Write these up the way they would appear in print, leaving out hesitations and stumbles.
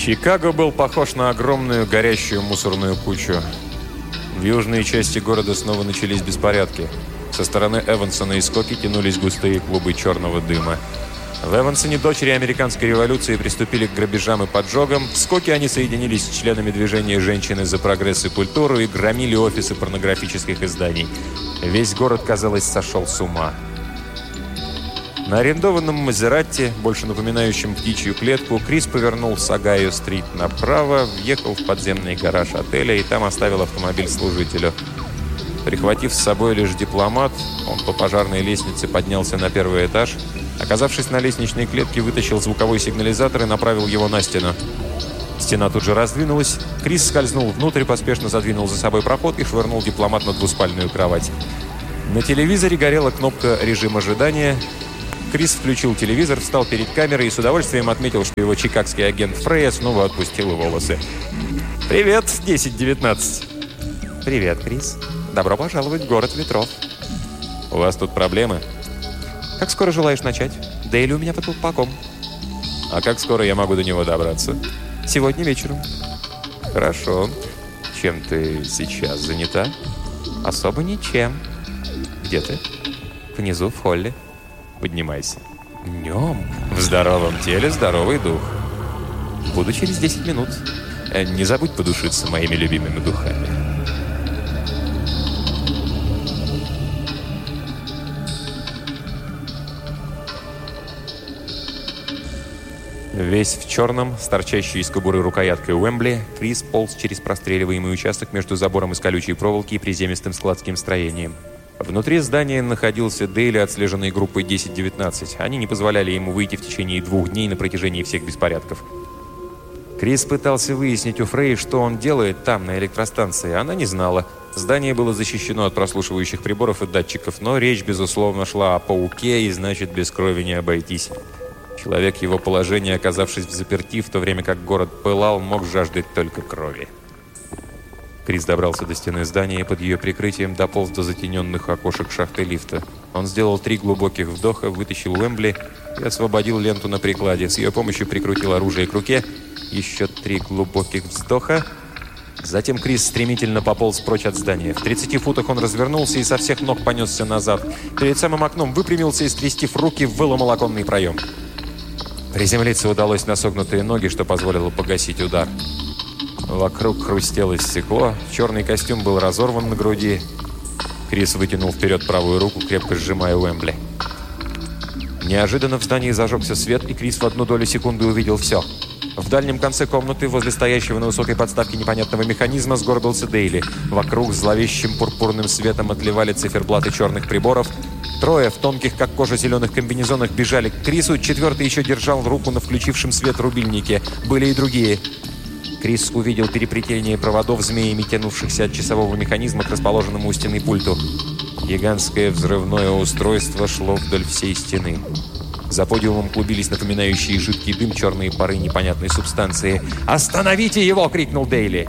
Чикаго был похож на огромную горящую мусорную кучу. В южной части города снова начались беспорядки. Со стороны Эвансона и Скоки тянулись густые клубы черного дыма. В Эвансоне дочери американской революции приступили к грабежам и поджогам. В Скоке они соединились с членами движения «Женщины за прогресс и культуру» и громили офисы порнографических изданий. Весь город, казалось, сошел с ума. На арендованном Мазератти, больше напоминающем птичью клетку, Крис повернул с Огайо-стрит направо, въехал в подземный гараж отеля и там оставил автомобиль служителю. Прихватив с собой лишь дипломат, он по пожарной лестнице поднялся на первый этаж. Оказавшись на лестничной клетке, вытащил звуковой сигнализатор и направил его на стену. Стена тут же раздвинулась. Крис скользнул внутрь, поспешно задвинул за собой проход и швырнул дипломат на двуспальную кровать. На телевизоре горела кнопка «Режим ожидания». Крис включил телевизор, встал перед камерой и с удовольствием отметил, что его чикагский агент Фрейя снова отпустил волосы. «Привет, 10-19!» «Привет, Крис. Добро пожаловать в город ветров». «У вас тут проблемы?» «Как скоро желаешь начать? Дейли у меня под колпаком». «А как скоро я могу до него добраться?» «Сегодня вечером». «Хорошо. Чем ты сейчас занята?» «Особо ничем». «Где ты?» «Внизу, в холле». «Поднимайся». «Днем?» «В здоровом теле здоровый дух». «Буду через 10 минут». «Не забудь подушиться моими любимыми духами». Весь в черном, с торчащей из кобуры рукояткой Уэмбли, Крис полз через простреливаемый участок между забором из колючей проволоки и приземистым складским строением. Внутри здания находился Дейли, отслеженный группой 10-19. Они не позволяли ему выйти в течение 2 дней на протяжении всех беспорядков. Крис пытался выяснить у Фрей, что он делает там, на электростанции. Она не знала. Здание было защищено от прослушивающих приборов и датчиков, но речь, безусловно, шла о пауке, и значит, без крови не обойтись. Человек его положения, оказавшись взаперти, в то время как город пылал, мог жаждать только крови. Крис добрался до стены здания и под ее прикрытием дополз до затененных окошек шахты лифта. Он сделал 3 глубоких вдоха, вытащил Уэмбли и освободил ленту на прикладе. С ее помощью прикрутил оружие к руке. Еще 3 глубоких вздоха. Затем Крис стремительно пополз прочь от здания. В 30 футах он развернулся и со всех ног понесся назад. Перед самым окном выпрямился и, скрестив руки, выломал оконный проем. Приземлиться удалось на согнутые ноги, что позволило погасить удар. Вокруг хрустело стекло, черный костюм был разорван на груди. Крис вытянул вперед правую руку, крепко сжимая Уэмбли. Неожиданно в здании зажегся свет, и Крис в 1 долю секунды увидел все. В дальнем конце комнаты, возле стоящего на высокой подставке непонятного механизма, сгорбился Дейли. Вокруг зловещим пурпурным светом отливали циферблаты черных приборов. 3 в тонких, как кожа, зеленых комбинезонах бежали к Крису, 4 еще держал руку на включившем свет рубильнике. Были и другие. Крис увидел переплетение проводов, змеями тянувшихся от часового механизма к расположенному у стены пульту. Гигантское взрывное устройство шло вдоль всей стены. За подиумом клубились напоминающие жидкий дым черные пары непонятной субстанции. «Остановите его!» — крикнул Дейли.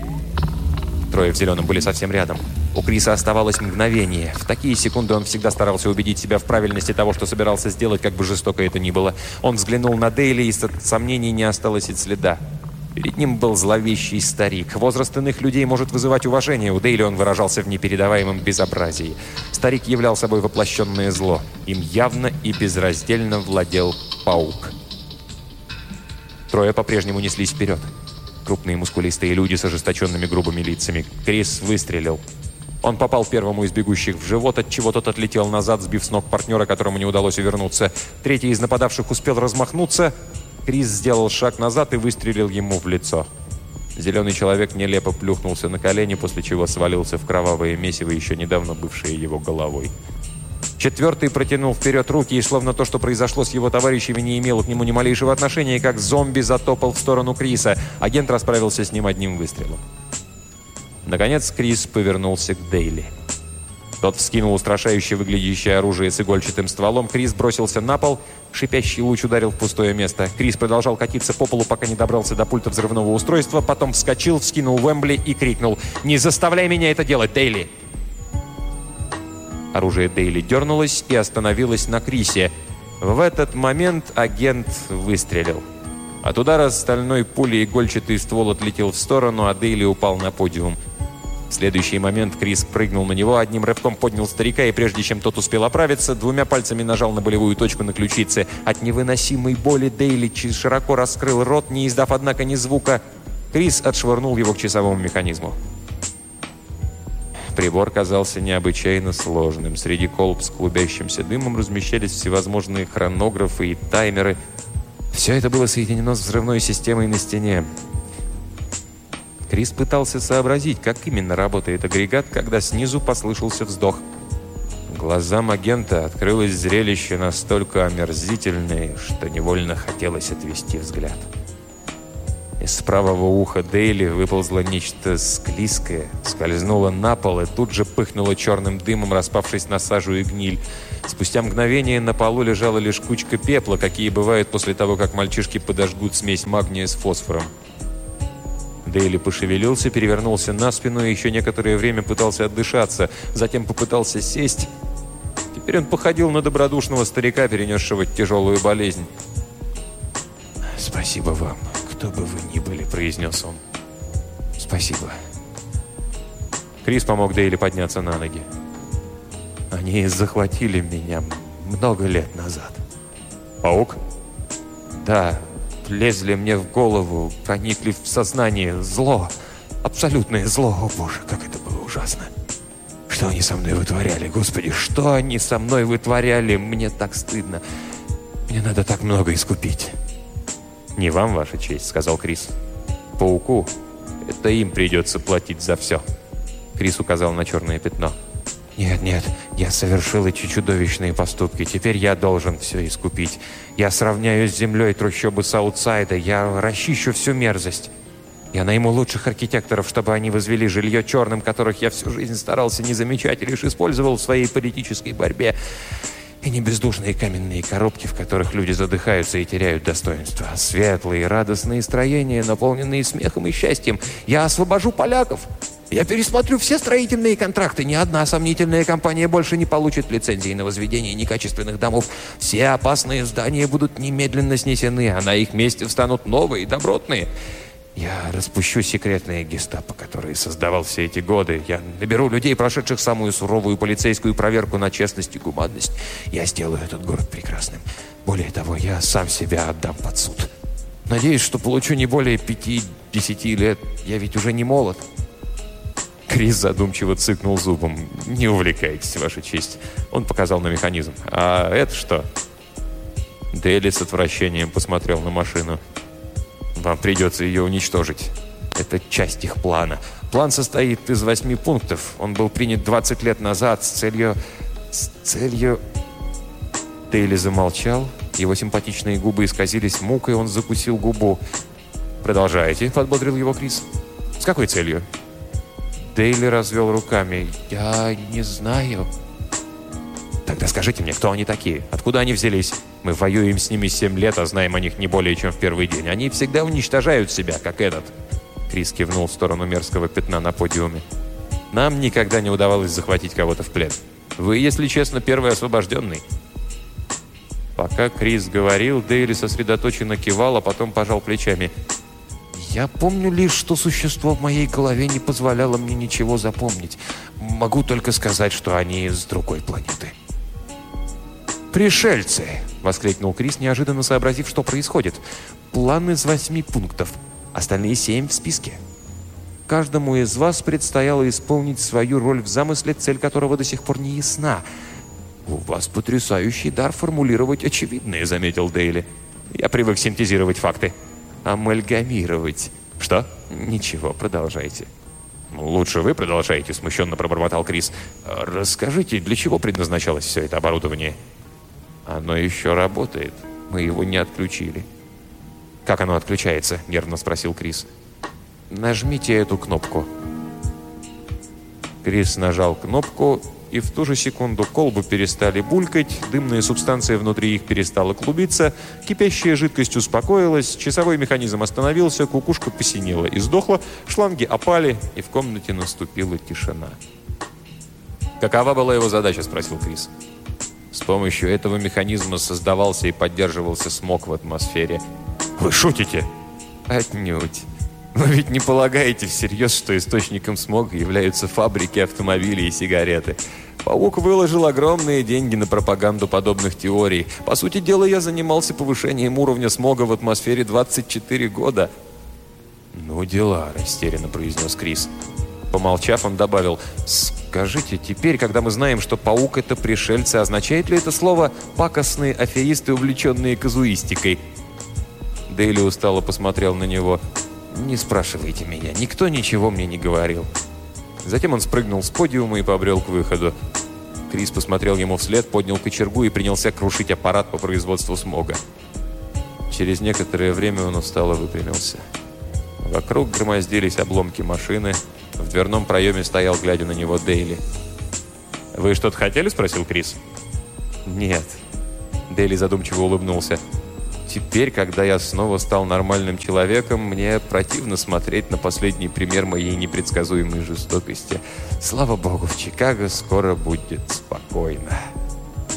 3 в зеленом были совсем рядом. У Криса оставалось мгновение. В такие секунды он всегда старался убедить себя в правильности того, что собирался сделать, как бы жестоко это ни было. Он взглянул на Дейли, и от сомнений не осталось и следа. Перед ним был зловещий старик. Возраст иных людей может вызывать уважение. У Дейли он выражался в непередаваемом безобразии. Старик являл собой воплощенное зло. Им явно и безраздельно владел паук. 3 по-прежнему неслись вперед. Крупные мускулистые люди с ожесточенными грубыми лицами. Крис выстрелил. Он попал первому из бегущих в живот, отчего тот отлетел назад, сбив с ног партнера, которому не удалось увернуться. 3 из нападавших успел размахнуться. Крис сделал шаг назад и выстрелил ему в лицо. Зеленый человек нелепо плюхнулся на колени, после чего свалился в кровавое месиво, еще недавно бывшее его головой. 4 протянул вперед руки, и словно то, что произошло с его товарищами, не имело к нему ни малейшего отношения, как зомби затопал в сторону Криса. Агент расправился с ним 1 выстрелом. Наконец Крис повернулся к Дейли. Тот вскинул устрашающе выглядящее оружие с игольчатым стволом. Крис бросился на пол. Шипящий луч ударил в пустое место. Крис продолжал катиться по полу, пока не добрался до пульта взрывного устройства. Потом вскочил, вскинул Уэмбли и крикнул: «Не заставляй меня это делать, Дейли!» Оружие Дейли дернулось и остановилось на Крисе. В этот момент агент выстрелил. От удара стальной пули игольчатый ствол отлетел в сторону, а Дейли упал на подиум. В следующий момент Крис прыгнул на него, одним рывком поднял старика, и прежде чем тот успел оправиться, двумя пальцами нажал на болевую точку на ключице. От невыносимой боли Дейли широко раскрыл рот, не издав, однако, ни звука. Крис отшвырнул его к часовому механизму. Прибор казался необычайно сложным. Среди колб с клубящимся дымом размещались всевозможные хронографы и таймеры. Все это было соединено с взрывной системой на стене. Крис пытался сообразить, как именно работает агрегат, когда снизу послышался вздох. Глазам агента открылось зрелище настолько омерзительное, что невольно хотелось отвести взгляд. Из правого уха Дейли выползло нечто склизкое, скользнуло на пол и тут же пыхнуло черным дымом, распавшись на сажу и гниль. Спустя мгновение на полу лежала лишь кучка пепла, какие бывают после того, как мальчишки подожгут смесь магния с фосфором. Дейли пошевелился, перевернулся на спину и еще некоторое время пытался отдышаться, затем попытался сесть. Теперь он походил на добродушного старика, перенесшего тяжелую болезнь. «Спасибо вам, кто бы вы ни были», — произнес он. «Спасибо». Крис помог Дейли подняться на ноги. «Они захватили меня много лет назад». «Паук?» «Да». Лезли мне в голову, проникли в сознание. Зло. Абсолютное зло. О, Боже, как это было ужасно. Что они со мной вытворяли? Господи, что они со мной вытворяли? Мне так стыдно. Мне надо так много искупить. «Не вам, Ваша честь», — сказал Крис. «Пауку. Это им придется платить за все». Крис указал на черное пятно. «Нет, нет, я совершил эти чудовищные поступки. Теперь я должен все искупить. Я сравняю с землей трущобы Саутсайда. Я расчищу всю мерзость. Я найму лучших архитекторов, чтобы они возвели жилье черным, которых я всю жизнь старался не замечать и лишь использовал в своей политической борьбе. И не бездушные каменные коробки, в которых люди задыхаются и теряют достоинство, а светлые, радостные строения, наполненные смехом и счастьем. Я освобожу поляков. Я пересмотрю все строительные контракты. Ни одна сомнительная компания больше не получит лицензии на возведение некачественных домов. Все опасные здания будут немедленно снесены, а на их месте встанут новые, добротные. Я распущу секретные гестапо, которые создавал все эти годы. Я наберу людей, прошедших самую суровую полицейскую проверку на честность и гуманность. Я сделаю этот город прекрасным. Более того, я сам себя отдам под суд. Надеюсь, что получу не более 5-10 лет. Я ведь уже не молод». Крис задумчиво цыкнул зубом. «Не увлекайтесь, Ваша честь». Он показал на механизм. «А это что?» Дейли с отвращением посмотрел на машину. «Вам придется ее уничтожить. Это часть их плана. План состоит из 8 пунктов. Он был принят 20 лет назад с целью... Дейли замолчал. Его симпатичные губы исказились мукой, он закусил губу. «Продолжайте», — подбодрил его Крис. «С какой целью?» Дейли развел руками. «Я не знаю». «Тогда скажите мне, кто они такие? Откуда они взялись? Мы воюем с ними 7 лет, а знаем о них не более чем в первый день. Они всегда уничтожают себя, как этот». Крис кивнул в сторону мерзкого пятна на подиуме. «Нам никогда не удавалось захватить кого-то в плен. Вы, если честно, первый освобожденный». Пока Крис говорил, Дейли сосредоточенно кивал, а потом пожал плечами. «Я помню лишь, что существо в моей голове не позволяло мне ничего запомнить. Могу только сказать, что они с другой планеты». «Пришельцы!» — воскликнул Крис, неожиданно сообразив, что происходит. «План из 8 пунктов. Остальные 7 в списке. Каждому из вас предстояло исполнить свою роль в замысле, цель которого до сих пор не ясна. У вас потрясающий дар формулировать очевидное», — заметил Дейли. «Я привык синтезировать факты». «Амальгамировать». «Что?» «Ничего, продолжайте». «Лучше вы продолжайте», — смущенно пробормотал Крис. «Расскажите, для чего предназначалось все это оборудование?» «Оно еще работает. Мы его не отключили». «Как оно отключается?» — нервно спросил Крис. «Нажмите эту кнопку». Крис нажал кнопку, и в ту же секунду колбы перестали булькать, дымная субстанция внутри их перестала клубиться, кипящая жидкость успокоилась, часовой механизм остановился, кукушка посинела и сдохла, шланги опали, и в комнате наступила тишина. «Какова была его задача?» — спросил Крис. С помощью этого механизма создавался и поддерживался смог в атмосфере. Вы шутите? Отнюдь. Вы ведь не полагаете всерьез, что источником смога являются фабрики, автомобили и сигареты. Паук выложил огромные деньги на пропаганду подобных теорий. По сути дела, я занимался повышением уровня смога в атмосфере 24 года. «Ну дела», — растерянно произнес Крис. Помолчав, он добавил: «Скажите, теперь, когда мы знаем, что паук — это пришельцы, означает ли это слово «пакостные аферисты, увлеченные казуистикой»?» Дейли устало посмотрел на него. «Не спрашивайте меня, никто ничего мне не говорил». Затем он спрыгнул с подиума и побрел к выходу. Крис посмотрел ему вслед, поднял кочергу и принялся крушить аппарат по производству смога. Через некоторое время он устало выпрямился. Вокруг громоздились обломки машины. В дверном проеме стоял, глядя на него, Дейли. «Вы что-то хотели?» – спросил Крис. «Нет». Дейли задумчиво улыбнулся. «Теперь, когда я снова стал нормальным человеком, мне противно смотреть на последний пример моей непредсказуемой жестокости. Слава богу, в Чикаго скоро будет спокойно».